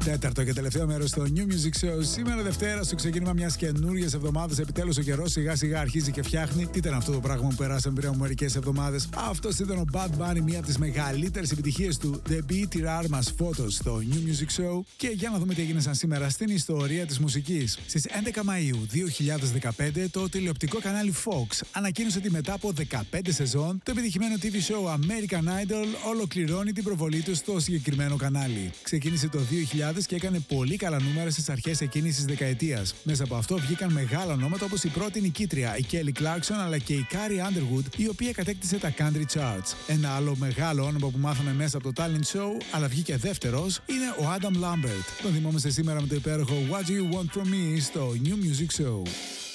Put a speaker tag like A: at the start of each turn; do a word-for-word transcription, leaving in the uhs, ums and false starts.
A: Τέταρτο και τελευταίο μέρος στο New Music Show. Σήμερα Δευτέρα, στο ξεκίνημα μιας καινούργιας εβδομάδας. Επιτέλους ο καιρός σιγά σιγά αρχίζει και φτιάχνει. Τι ήταν αυτό το πράγμα που περάσαμε πριν από μερικές εβδομάδες? Αυτός ήταν ο Bad Bunny, μία από τις μεγαλύτερες επιτυχίες του. The Beat Tirar Mas Fotos στο New Music Show. Και για να δούμε τι έγινε σαν σήμερα στην ιστορία της μουσικής. Στις έντεκα Μαΐου δύο χιλιάδες δεκαπέντε, το τηλεοπτικό κανάλι Fox ανακοίνωσε ότι μετά από δεκαπέντε σεζόν, το επιτυχημένο τι βι show American Idol ολοκληρώνει την προβολή του στο συγκεκριμένο κανάλι. Ξεκίνησε το δύο χιλιάδες και έκανε πολύ καλά νούμερα στις αρχές εκείνης της δεκαετίας. Μέσα από αυτό βγήκαν μεγάλα ονόματα όπως η πρώτη νικήτρια, η Kelly Clarkson, αλλά και η Carrie Underwood, η οποία κατέκτησε τα Country Charts. Ένα άλλο μεγάλο όνομα που μάθαμε μέσα από το Talent Show, αλλά βγήκε δεύτερος, είναι ο Adam Lambert. Τον θυμόμαστε σήμερα με το υπέροχο What Do You Want From Me στο New Music Show.